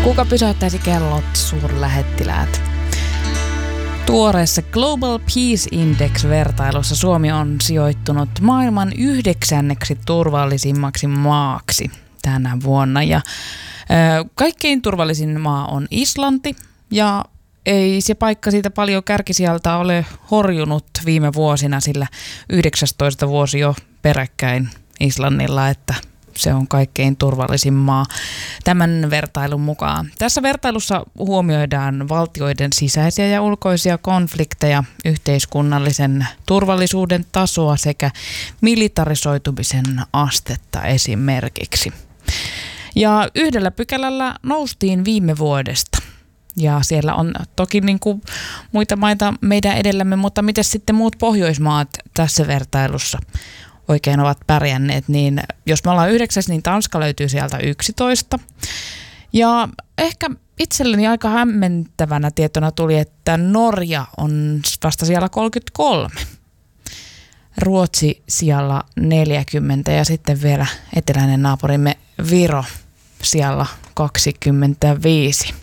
Kuka pysäyttäisi kellot, suurlähettiläät? Tuoreessa Global Peace Index-vertailussa Suomi on sijoittunut maailman 9. turvallisimmaksi maaksi tänä vuonna. Ja kaikkein turvallisin maa on Islanti, ja ei se paikka siitä paljon kärkisijalta ole horjunut viime vuosina, sillä 19 vuosi jo peräkkäin Islannilla, että se on kaikkein turvallisin maa tämän vertailun mukaan. Tässä vertailussa huomioidaan valtioiden sisäisiä ja ulkoisia konflikteja, yhteiskunnallisen turvallisuuden tasoa sekä militarisoitumisen astetta esimerkiksi. Ja yhdellä pykälällä noustiin viime vuodesta. Ja siellä on toki niin kuin muita maita meidän edellämme, mutta miten sitten muut Pohjoismaat tässä vertailussa oikein ovat pärjänneet, niin jos me ollaan 9, niin Tanska löytyy sieltä 11. Ja ehkä itselleni aika hämmentävänä tietona tuli, että Norja on vasta siellä 33. Ruotsi siellä 40 ja sitten vielä eteläinen naapurimme Viro siellä 25.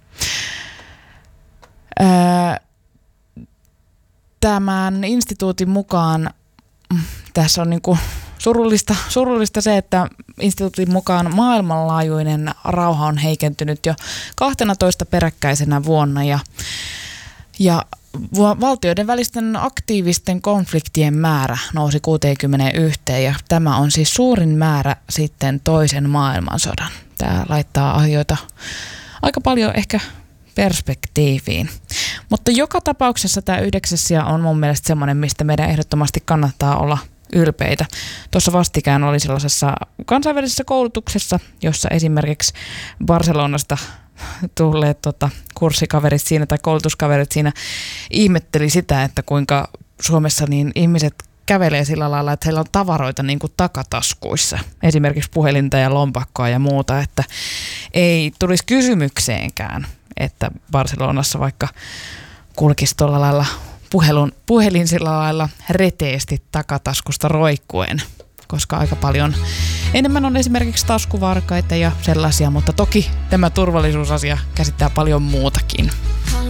Tämän instituutin mukaan tässä on niinku surullista se, että instituutin mukaan maailmanlaajuinen rauha on heikentynyt jo 12 peräkkäisenä vuonna ja valtioiden välisten aktiivisten konfliktien määrä nousi 61 ja tämä on siis suurin määrä sitten toisen maailmansodan. Tämä laittaa asioita aika paljon ehkä perspektiiviin. Mutta joka tapauksessa tämä 9. sija on mun mielestä semmoinen, mistä meidän ehdottomasti kannattaa olla ylpeitä. Tuossa vastikään oli sellaisessa kansainvälisessä koulutuksessa, jossa esimerkiksi Barcelonasta tulleet kurssikaverit siinä tai koulutuskaverit siinä ihmetteli sitä, että kuinka Suomessa niin ihmiset kävelee sillä lailla, että heillä on tavaroita niin kuin takataskuissa. Esimerkiksi puhelinta ja lompakkoa ja muuta, että ei tulisi kysymykseenkään, että Barcelonassa vaikka kulkisi tuolla lailla puhelin sillä lailla reteesti takataskusta roikkuen, koska aika paljon enemmän on esimerkiksi taskuvarkaita ja sellaisia, mutta toki tämä turvallisuusasia käsittää paljon muutakin.